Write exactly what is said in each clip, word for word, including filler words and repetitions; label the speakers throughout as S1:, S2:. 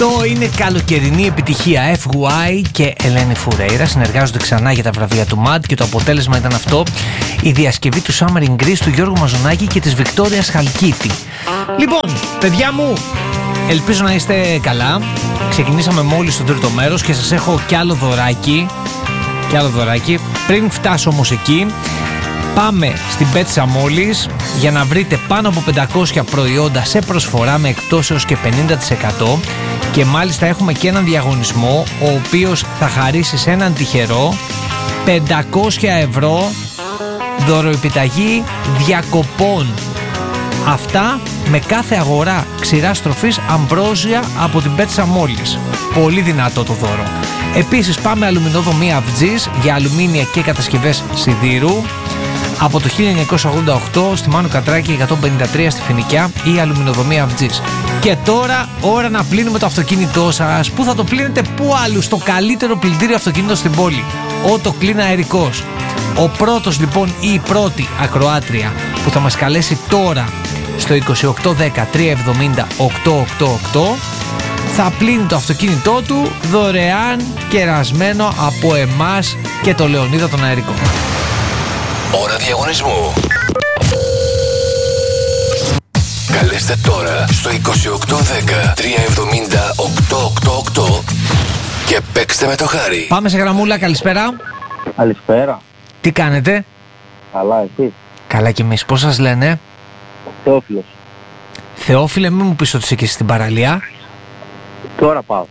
S1: Αυτό είναι καλοκαιρινή επιτυχία. Εφ γουάι και Ελένη Φουρέιρα συνεργάζονται ξανά για τα βραβεία του μαντ και το αποτέλεσμα ήταν αυτό. Η διασκευή του Summer in Greece του Γιώργου Μαζονάκη και της Βικτόριας Χαλκίτη. Λοιπόν, παιδιά μου, ελπίζω να είστε καλά. Ξεκινήσαμε μόλις το τρίτο μέρος και σας έχω κι άλλο δωράκι. Κι άλλο δωράκι. Πριν φτάσω όμως εκεί, πάμε στην Πέτσα μόλις για να βρείτε πάνω από πεντακόσια προϊόντα σε προσφορά με εκτόσεως και πενήντα τοις εκατό και μάλιστα έχουμε και έναν διαγωνισμό ο οποίος θα χαρίσει σε έναν τυχερό πεντακόσια ευρώ δωροεπιταγή διακοπών. Αυτά με κάθε αγορά ξηράς τροφής Αμπρόζια από την Πέτσα μόλις. Πολύ δυνατό το δώρο. Επίσης πάμε αλουμινόδομη Αυτζής για αλουμίνια και κατασκευές σιδήρου. Από το χίλια εννιακόσια ογδόντα οκτώ στη Μάνου Κατράκη εκατόν πενήντα τρία στη Φοινικιά η αλουμινοδομία Αυτζής. Και τώρα ώρα να πλύνουμε το αυτοκίνητό σας. Πού θα το πλύνετε, πού άλλου? Στο καλύτερο πλυντήριο αυτοκίνητο στην πόλη. Ότο Κλίν Αερικός. Ο πρώτος λοιπόν ή η πρώτη ακροάτρια που θα μας καλέσει τώρα στο είκοσι οκτώ δέκα τριακόσια εβδομήντα οκτακόσια ογδόντα οκτώ θα πλύνει το αυτοκίνητό του δωρεάν κερασμένο από εμάς και το Λεωνίδα τον Αερικό.
S2: Ώρα διαγωνισμού. Καλέστε τώρα στο είκοσι οκτώ δέκα τριακόσια εβδομήντα οκτακόσια ογδόντα οκτώ και παίξτε με το Χάρη.
S1: Πάμε σε γραμμούλα, καλησπέρα.
S3: Καλησπέρα.
S1: Τι κάνετε?
S3: Καλά, εσύ?
S1: Καλά κι εμείς. Πώς σας λένε?
S3: Θεόφιλος.
S1: Θεόφιλε, μην μου πεις ότι είσαι και στην παραλία.
S3: Τώρα πάω.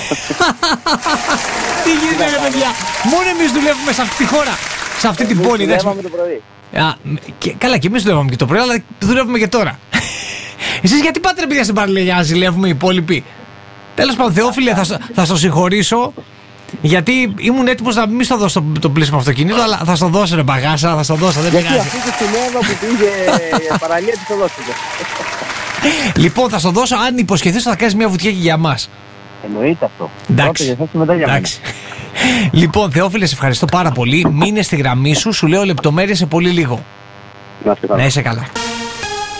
S1: Τι γίνεται ρε παιδιά? Μόνο εμείς δουλεύουμε σε αυτή τη χώρα, σε αυτή την πόλη.
S3: Δουλεύαμε το πρωί.
S1: Α, και, καλά, και εμείς δουλεύαμε και το πρωί, αλλά δουλεύουμε και τώρα. Εσείς γιατί πάτε ρε παιδιά στην παραλία για να ζηλεύουμε οι υπόλοιποι? Τέλος πάντων, Θεόφιλε, θα, θα στο συγχωρήσω. Γιατί ήμουν έτοιμος να μην στο δώσω το, το πλήσιμο αυτοκίνητο, αλλά θα στο δώσω ρε μπαγάσα, θα στο δώσω, δεν
S3: Γιατί
S1: πειράζει.
S3: αυτή τη στιγμή εδώ που πήγε η παραλία της το δώσετε.
S1: Λοιπόν, θα στο δώσω αν υποσχεθείς ότι θα κάνεις μια βουτιά και για μας.
S3: Εννοείται αυτό.
S1: Εντάξει.
S3: Πρώτα, για μετά για
S1: Εντάξει. Λοιπόν, Θεόφιλε, σε ευχαριστώ πάρα πολύ. Μείνε στη γραμμή σου, σου λέω λεπτομέρειες σε πολύ λίγο.
S3: Να είστε καλά.
S1: Να είσαι καλά.